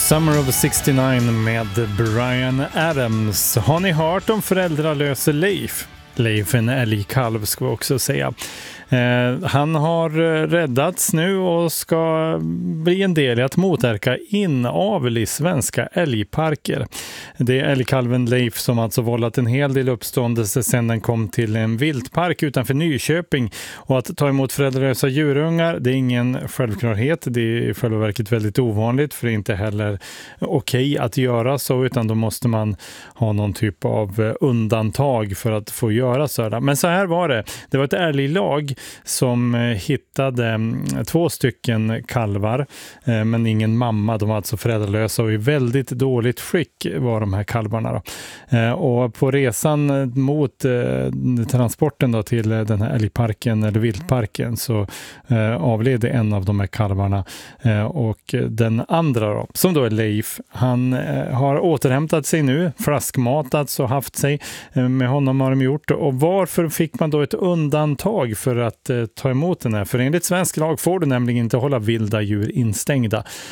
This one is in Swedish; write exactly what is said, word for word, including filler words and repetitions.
Summer of sextionio med Bryan Adams. Har ni hört om föräldralöse Leif? Leif en älgkalv ska vi också säga. Eh, han har räddats nu och ska bli en del i att motverka inavel i svenska älgparker. Det är älgkalven Leif som alltså vållat en hel del uppståndelse sedan den kom till en viltpark utanför Nyköping. Och att ta emot föräldralösa djurungar, det är ingen självklarhet. Det är i själva verket väldigt ovanligt, för det är inte heller okej att göra så, utan då måste man ha någon typ av undantag för att få göra så. Men så här var det. Det var ett älglag som hittade två stycken kalvar, men ingen mamma. De var alltså föräldralösa och i väldigt dåligt skick var de här kalvarna då. Och på resan mot transporten då till den här älgparken eller viltparken så avled en av de här kalvarna, och den andra då, som då är Leif, han har återhämtat sig nu, flaskmatats och haft sig. Med honom har de gjort. Och varför fick man då ett undantag för att eh, ta emot den här? För enligt svensk lag får du nämligen inte hålla vilda djur instängda.